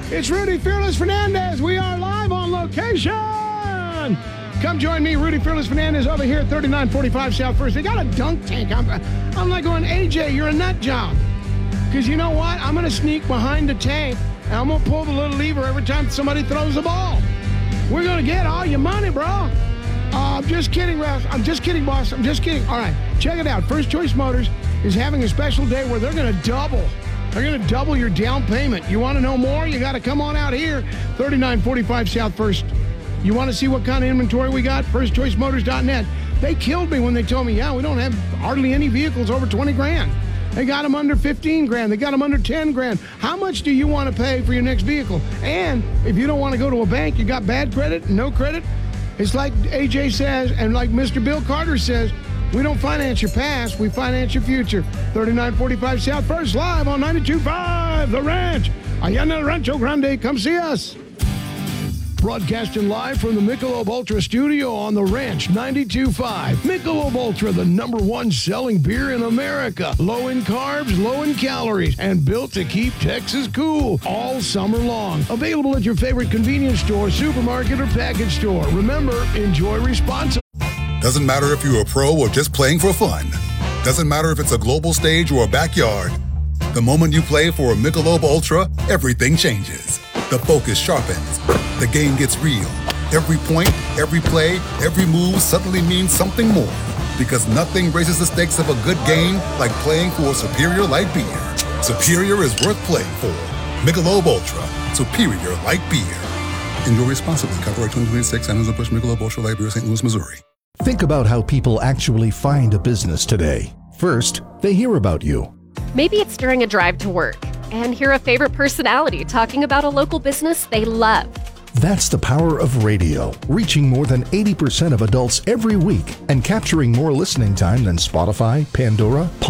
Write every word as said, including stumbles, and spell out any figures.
It's Rudy Fearless Fernandez. We are live on location. Come join me, Rudy Fearless Fernandez, over here at thirty-nine forty-five South First. They got a dunk tank. I'm, I'm like going, A J, you're a nut job. Because you know what? I'm going to sneak behind the tank, and I'm going to pull the little lever every time somebody throws the ball. We're going to get all your money, bro. Uh, I'm just kidding, Ralph. I'm just kidding, boss. I'm just kidding. All right, check it out. First Choice Motors is having a special day where they're going to double. They're going to double your down payment. You want to know more? You got to come on out here, thirty-nine forty-five South First. You want to see what kind of inventory we got? first choice motors dot net. They killed me when they told me, yeah, we don't have hardly any vehicles over twenty grand. They got them under fifteen grand. They got them under ten grand. How much do you want to pay for your next vehicle? And if you don't want to go to a bank, you got bad credit, no credit. It's like A J says, and like Mister Bill Carter says, we don't finance your past, we finance your future. thirty-nine forty-five South First, live on ninety-two point five The Ranch. Allá en el Rancho Grande. Come see us. Broadcasting live from the Michelob Ultra studio on The Ranch, ninety-two point five. Michelob Ultra, the number one selling beer in America. Low in carbs, low in calories, and built to keep Texas cool all summer long. Available at your favorite convenience store, supermarket, or package store. Remember, enjoy responsibly. Doesn't matter if you're a pro or just playing for fun. Doesn't matter if it's a global stage or a backyard. The moment you play for a Michelob Ultra, everything changes. The focus sharpens. The game gets real. Every point, every play, every move suddenly means something more. Because nothing raises the stakes of a good game like playing for a superior light beer. Superior is worth playing for. Michelob Ultra. Superior light beer. Enjoy responsibly. Copyright twenty twenty-six. Anheuser-Busch Michelob Ultra Light Beer, Saint Louis, Missouri. Think about how people actually find a business today. First, they hear about you. Maybe it's during a drive to work and hear a favorite personality talking about a local business they love. That's the power of radio, reaching more than eighty percent of adults every week and capturing more listening time than Spotify, Pandora,